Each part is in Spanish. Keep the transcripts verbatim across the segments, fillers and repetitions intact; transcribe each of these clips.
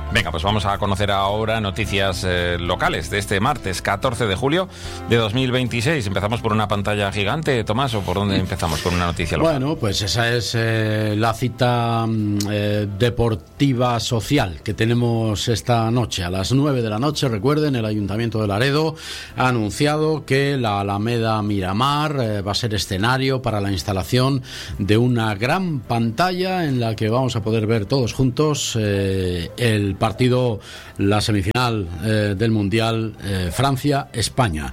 Venga, pues vamos a conocer ahora noticias eh, locales de este martes catorce de julio de dos mil veintiséis. Empezamos por una pantalla gigante, Tomás, ¿o por dónde empezamos con una noticia local? Bueno, pues esa es eh, la cita eh, deportiva social que tenemos esta noche. A las nueve de la noche, recuerden, el Ayuntamiento de Laredo ha anunciado que la Alameda Miramar eh, va a ser escenario para la instalación de una gran pantalla en la que vamos a poder ver todos juntos eh, el partido, la semifinal eh, del Mundial eh, Francia-España.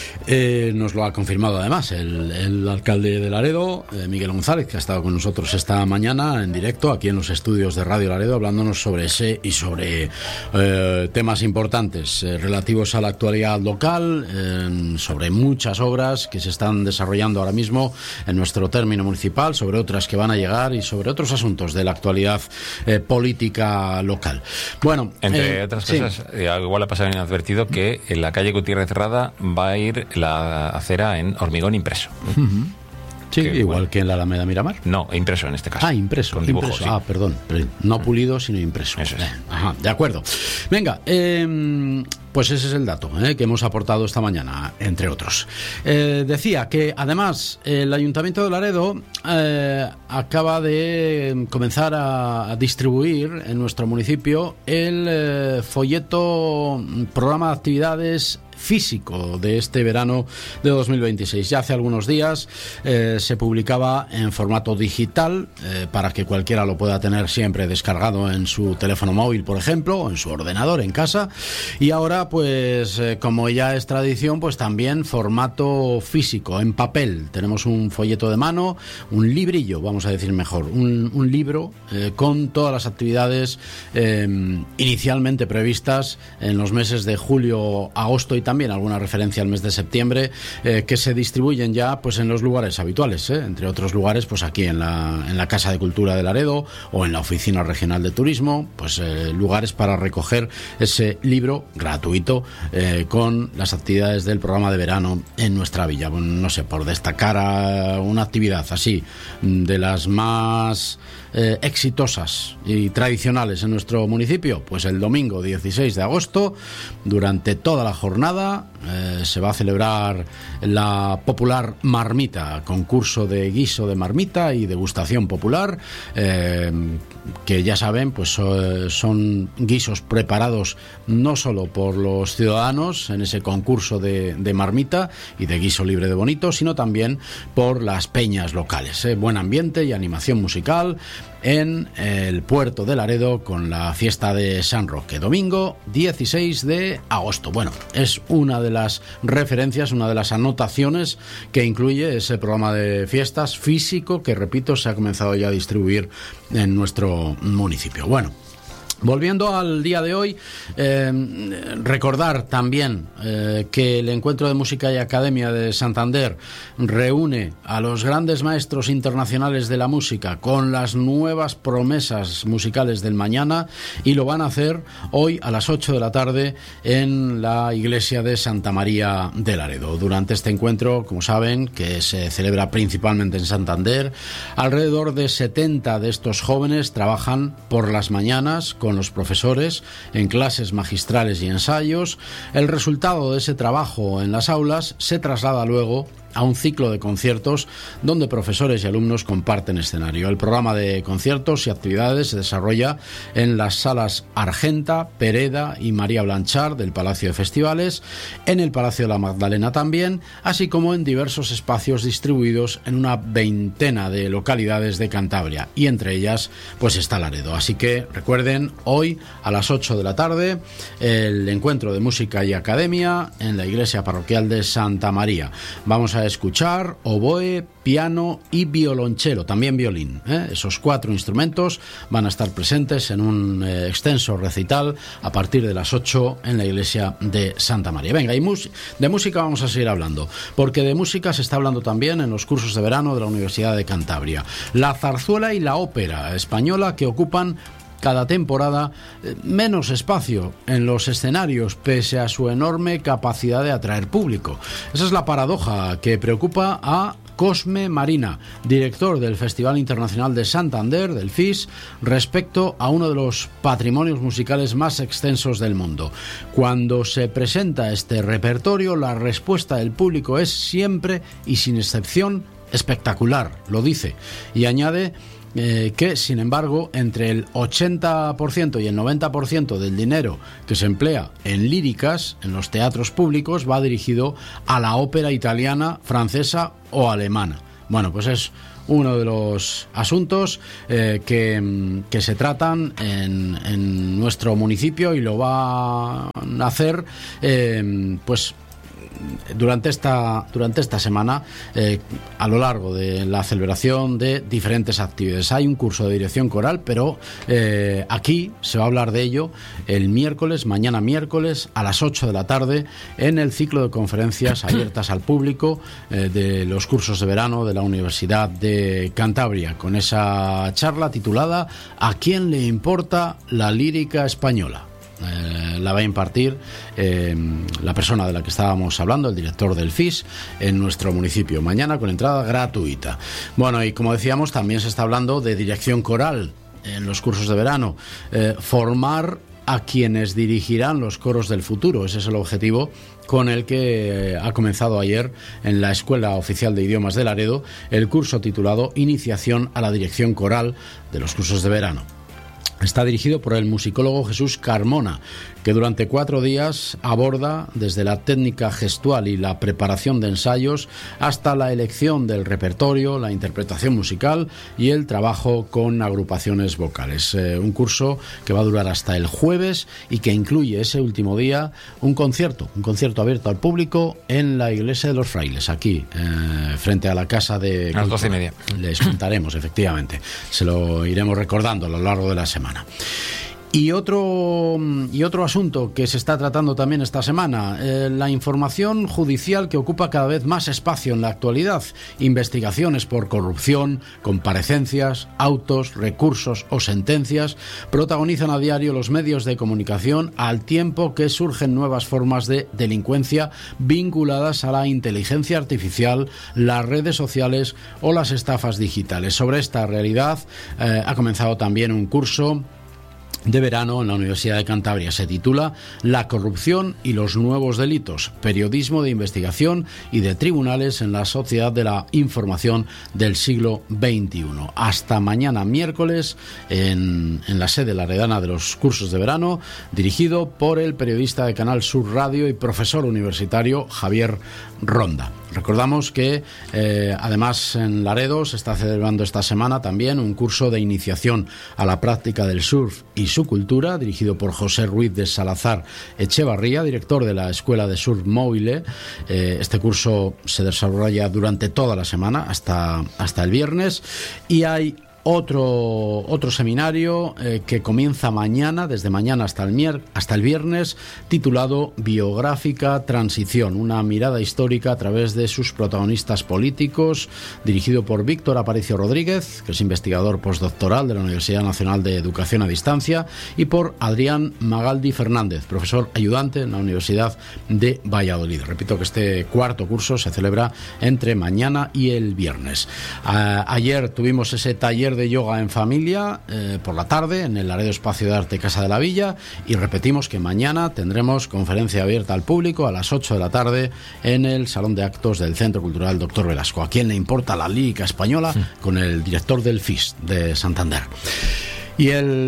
Eh, nos lo ha confirmado además el, el alcalde de Laredo, eh, Miguel González, que ha estado con nosotros esta mañana en directo aquí en los estudios de Radio Laredo, hablándonos sobre ese y sobre eh, temas importantes eh, relativos a la actualidad local, eh, sobre muchas obras que se están desarrollando ahora mismo en nuestro término municipal, sobre otras que van a llegar y sobre otros asuntos de la actualidad eh, política local. Bueno, entre eh, otras cosas, sí. eh, igual ha pasado inadvertido que en la calle Gutiérrez Cerrada va a ir la acera en hormigón impreso. Uh-huh. Sí, que, igual bueno, que en la Alameda Miramar. No, impreso en este caso. Ah, impreso. Con dibujo, impreso. sí. Ah, perdón. No pulido, sino impreso. Eso es. Eh, ajá, de acuerdo. Venga, eh, pues ese es el dato eh, que hemos aportado esta mañana, entre otros. Eh, decía que además el Ayuntamiento de Laredo eh, acaba de comenzar a, a distribuir en nuestro municipio el eh, folleto programa de actividades físico de este verano de dos mil veintiséis. Ya hace algunos días eh, se publicaba en formato digital eh, para que cualquiera lo pueda tener siempre descargado en su teléfono móvil, por ejemplo, o en su ordenador en casa. Y ahora, pues, eh, como ya es tradición, pues también formato físico, en papel. Tenemos un folleto de mano, un librillo, vamos a decir mejor, un, un libro eh, con todas las actividades eh, inicialmente previstas en los meses de julio, agosto y también alguna referencia al mes de septiembre, eh, que se distribuyen ya pues en los lugares habituales, ¿eh? Entre otros lugares, pues aquí en la, en la Casa de Cultura de Laredo o en la Oficina Regional de Turismo, pues eh, lugares para recoger ese libro gratuito eh, con las actividades del programa de verano en nuestra villa. Bueno, no sé, por destacar a una actividad así, de las más eh, exitosas y tradicionales en nuestro municipio, pues el domingo dieciséis de agosto, durante toda la jornada, Eh, se va a celebrar la popular marmita, concurso de guiso de marmita y degustación popular, eh, que ya saben, pues eh, son guisos preparados no solo por los ciudadanos en ese concurso de, de marmita y de guiso libre de bonito, sino también por las peñas locales. Eh, buen ambiente y animación musical en el puerto de Laredo con la fiesta de San Roque, domingo dieciséis de agosto. Bueno, es una de las referencias, una de las anotaciones que incluye ese programa de fiestas físico que, repito, se ha comenzado ya a distribuir en nuestro municipio. Bueno, volviendo al día de hoy, eh, recordar también eh, que el Encuentro de Música y Academia de Santander reúne a los grandes maestros internacionales de la música con las nuevas promesas musicales del mañana, y lo van a hacer hoy a las ocho de la tarde en la iglesia de Santa María de Laredo. Durante este encuentro, como saben, que se celebra principalmente en Santander, alrededor de setenta de estos jóvenes trabajan por las mañanas con los profesores en clases magistrales y ensayos. El resultado de ese trabajo en las aulas se traslada luego a un ciclo de conciertos donde profesores y alumnos comparten escenario. El programa de conciertos y actividades se desarrolla en las salas Argenta, Pereda y María Blanchard del Palacio de Festivales, en el Palacio de la Magdalena también, así como en diversos espacios distribuidos en una veintena de localidades de Cantabria, y entre ellas pues está Laredo. Así que recuerden, hoy a las ocho de la tarde el Encuentro de Música y Academia en la iglesia parroquial de Santa María. Vamos a escuchar oboe, piano y violonchelo, también violín, ¿eh? Esos cuatro instrumentos van a estar presentes en un eh, extenso recital a partir de las ocho en la iglesia de Santa María. Venga, y mus- de música vamos a seguir hablando, porque de música se está hablando también en los cursos de verano de la Universidad de Cantabria. La zarzuela y la ópera española, que ocupan cada temporada menos espacio en los escenarios pese a su enorme capacidad de atraer público. Esa es la paradoja que preocupa a Cosme Marina, director del Festival Internacional de Santander, del F I S, respecto a uno de los patrimonios musicales más extensos del mundo. Cuando se presenta este repertorio, la respuesta del público es siempre y sin excepción espectacular, lo dice, y añade Eh, que, sin embargo, entre el ochenta por ciento y el noventa por ciento del dinero que se emplea en líricas, en los teatros públicos, va dirigido a la ópera italiana, francesa o alemana. Bueno, pues es uno de los asuntos eh, que, que se tratan en, en nuestro municipio, y lo va a hacer eh, pues durante esta durante esta semana eh, a lo largo de la celebración de diferentes actividades. Hay un curso de dirección coral, pero eh, aquí se va a hablar de ello el miércoles, mañana miércoles a las ocho de la tarde, en el ciclo de conferencias abiertas al público eh, de los cursos de verano de la Universidad de Cantabria, con esa charla titulada ¿A quién le importa la lírica española? Eh, la va a impartir eh, la persona de la que estábamos hablando, el director del F I S, en nuestro municipio, mañana con entrada gratuita. Bueno, y como decíamos, también se está hablando de dirección coral en los cursos de verano, eh, formar a quienes dirigirán los coros del futuro. Ese es el objetivo con el que ha comenzado ayer en la Escuela Oficial de Idiomas de Laredo el curso titulado Iniciación a la Dirección Coral de los cursos de verano. Está dirigido por el musicólogo Jesús Carmona, que durante cuatro días aborda desde la técnica gestual y la preparación de ensayos hasta la elección del repertorio, la interpretación musical y el trabajo con agrupaciones vocales. Eh, un curso que va a durar hasta el jueves y que incluye ese último día un concierto, un concierto abierto al público en la Iglesia de los Frailes, aquí, eh, frente a la Casa de... A las doce y media. Les contaremos, efectivamente. Se lo iremos recordando a lo largo de la semana. Y otro, y otro asunto que se está tratando también esta semana, eh, la información judicial, que ocupa cada vez más espacio en la actualidad. Investigaciones por corrupción, comparecencias, autos, recursos o sentencias protagonizan a diario los medios de comunicación, al tiempo que surgen nuevas formas de delincuencia vinculadas a la inteligencia artificial, las redes sociales o las estafas digitales. Sobre esta realidad eh, ha comenzado también un curso de verano en la Universidad de Cantabria. Se titula La corrupción y los nuevos delitos, periodismo de investigación y de tribunales en la sociedad de la información del siglo veintiuno. Hasta mañana miércoles en, en la sede laredana de los cursos de verano, dirigido por el periodista de Canal Sur Radio y profesor universitario Javier Ronda. Recordamos que eh, además en Laredo se está celebrando esta semana también un curso de iniciación a la práctica del surf y su cultura, dirigido por José Ruiz de Salazar Echevarría, director de la Escuela de Surf Móvil. Eh, este curso se desarrolla durante toda la semana hasta, hasta el viernes, y hay Otro, otro seminario eh, que comienza mañana, desde mañana hasta el, mier- hasta el viernes, titulado Biográfica Transición, una mirada histórica a través de sus protagonistas políticos, dirigido por Víctor Aparicio Rodríguez, que es investigador postdoctoral de la Universidad Nacional de Educación a Distancia, y por Adrián Magaldi Fernández, profesor ayudante en la Universidad de Valladolid. Repito que este cuarto curso se celebra entre mañana y el viernes. A- ayer tuvimos ese taller de yoga en familia eh, por la tarde en el Laredo Espacio de Arte Casa de la Villa, y repetimos que mañana tendremos conferencia abierta al público a las ocho de la tarde en el Salón de Actos del Centro Cultural Doctor Velasco. ¿A quién le importa la lírica española? Sí. Con el director del F I S de Santander. Y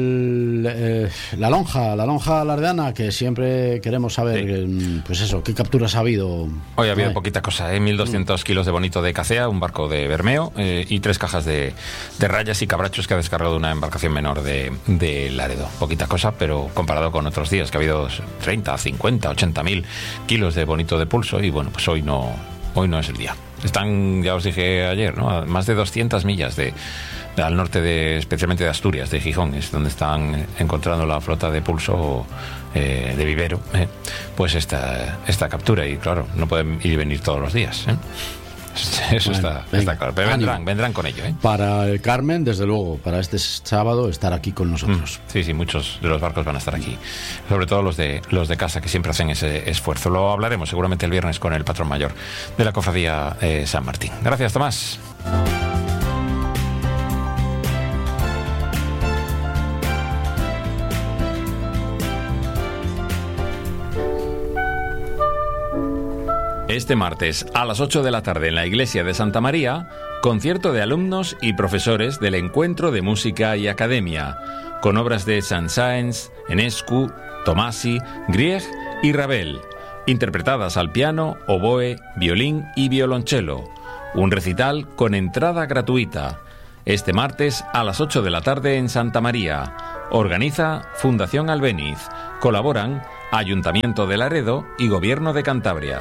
el, eh, la lonja, la lonja laredana, que siempre queremos saber, sí. Pues eso, ¿qué capturas ha habido? Hoy ha habido Ay. poquita cosa, ¿eh? mil doscientos kilos de bonito de cacea, un barco de Bermeo eh, y tres cajas de, de rayas y cabrachos que ha descargado de una embarcación menor de, de Laredo. Poquita cosa, pero comparado con otros días que ha habido treinta, cincuenta, ochenta mil kilos de bonito de pulso, y bueno, pues hoy no, hoy no es el día. Están, ya os dije ayer, ¿no?, a más de doscientas millas de al norte, de especialmente de Asturias, de Gijón, es donde están encontrando la flota de pulso eh, de vivero, eh, pues esta, esta captura, y claro, no pueden ir y venir todos los días, ¿eh? Eso Bueno, está, venga, está claro. Pero vendrán, ánimo. vendrán con ello, ¿eh? Para el Carmen, desde luego, para este sábado estar aquí con nosotros. Mm, sí, sí, muchos de los barcos van a estar aquí. Sobre todo los de los de casa, que siempre hacen ese esfuerzo. Lo hablaremos seguramente el viernes con el patrón mayor de la Cofradía eh, San Martín. Gracias, Tomás. Este martes a las ocho de la tarde en la iglesia de Santa María, concierto de alumnos y profesores del Encuentro de Música y Academia, con obras de Saint-Saëns, Enescu, Tomasi, Grieg y Ravel, interpretadas al piano, oboe, violín y violonchelo. Un recital con entrada gratuita. Este martes a las ocho de la tarde en Santa María. Organiza Fundación Albéniz. Colaboran Ayuntamiento de Laredo y Gobierno de Cantabria.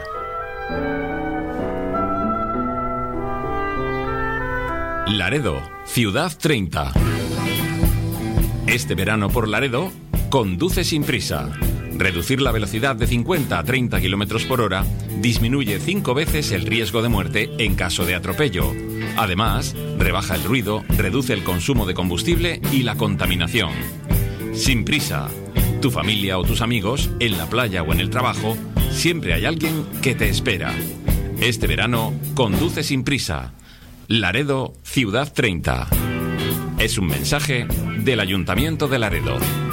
Laredo, Ciudad treinta. Este verano por Laredo, conduce sin prisa. Reducir la velocidad de cincuenta a treinta kilómetros por hora disminuye cinco veces el riesgo de muerte en caso de atropello. Además, rebaja el ruido, reduce el consumo de combustible y la contaminación. Sin prisa. Tu familia o tus amigos, en la playa o en el trabajo, siempre hay alguien que te espera. Este verano, conduce sin prisa. Laredo, Ciudad treinta. Es un mensaje del Ayuntamiento de Laredo.